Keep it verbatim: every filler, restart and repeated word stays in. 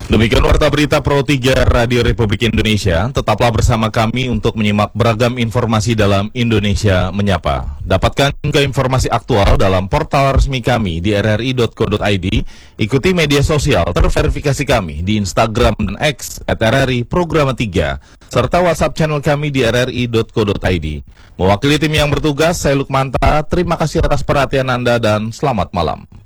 Demikian warta berita Pro tiga Radio Republik Indonesia. Tetaplah bersama kami untuk menyimak beragam informasi dalam Indonesia Menyapa. Dapatkan juga informasi aktual dalam portal resmi kami di r r i dot co dot i d. Ikuti media sosial terverifikasi kami di Instagram dan X at r r i programa tiga, serta WhatsApp channel kami di r r i dot co dot i d. Mewakili tim yang bertugas, saya Lukmanta. Terima kasih atas perhatian Anda dan selamat malam.